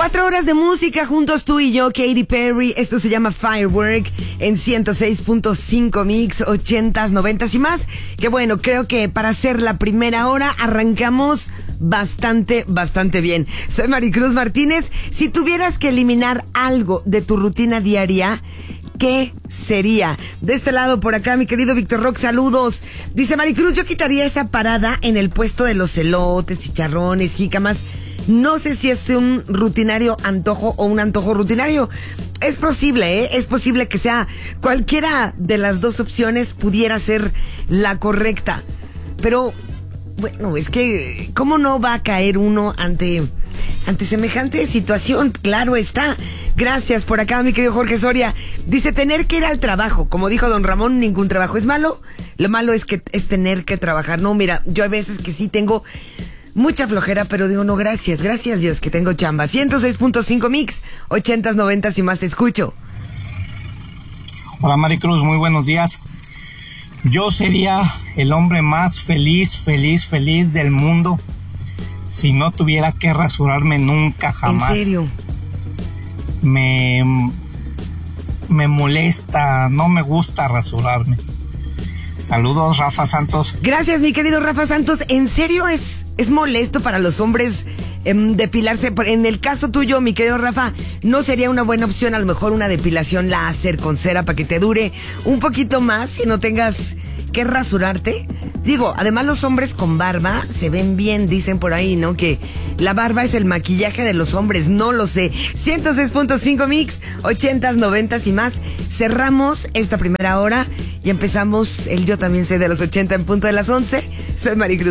4 horas de música juntos tú y yo, Katy Perry. Esto se llama Firework en 106.5 Mix, 80s, 90s y más. Que bueno, creo que para hacer la primera hora arrancamos bastante bien. Soy Maricruz Martínez. Si tuvieras que eliminar algo de tu rutina diaria, ¿qué sería? De este lado, por acá, mi querido Víctor Rock, saludos. Dice Maricruz, yo quitaría esa parada en el puesto de los elotes, chicharrones, jícamas. No sé si es un rutinario antojo o un antojo rutinario. Es posible, Es posible que sea cualquiera de las dos opciones pudiera ser la correcta. Pero, bueno, es que, ¿cómo no va a caer uno ante semejante situación? Claro está. Gracias por acá, mi querido Jorge Soria. Dice, tener que ir al trabajo. Como dijo don Ramón, ningún trabajo es malo. Lo malo es tener que trabajar. No, mira, yo hay veces que sí tengo mucha flojera, pero digo, no, gracias Dios que tengo chamba. 106.5 Mix, 80s, 90s y más, te escucho. Hola Maricruz, muy buenos días. Yo sería el hombre más feliz del mundo si no tuviera que rasurarme nunca, jamás. ¿En serio? Me molesta, no me gusta rasurarme. Saludos, Rafa Santos. Gracias, mi querido Rafa Santos. ¿En serio es molesto para los hombres depilarse? En el caso tuyo, mi querido Rafa, ¿no sería una buena opción a lo mejor una depilación láser con cera para que te dure un poquito más y no tengas que rasurarte? Digo, además los hombres con barba se ven bien, dicen por ahí, ¿no? Que la barba es el maquillaje de los hombres, no lo sé. 106.5 Mix, 80s, 90s y más. Cerramos esta primera hora y empezamos el Yo También Soy de los 80 en punto de las 11. Soy Maricruz.